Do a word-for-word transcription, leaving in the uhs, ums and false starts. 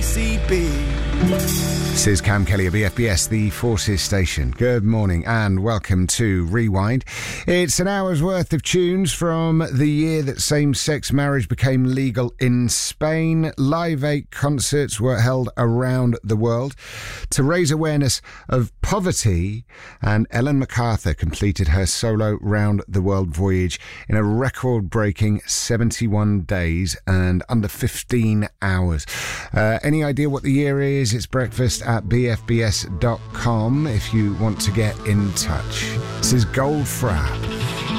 C B. This is Cam Kelly of B F B S, the Forces Station. Good morning and welcome to Rewind. It's an hour's worth of tunes from the year that same-sex marriage became legal in Spain. Live Aid concerts were held around the world to raise awareness of poverty, and Ellen MacArthur completed her solo round-the-world voyage in a record-breaking seventy-one days and under fifteen hours. Uh, any idea what the year is? It's breakfast at b f b s dot com if you want to get in touch. This is Gold Frap.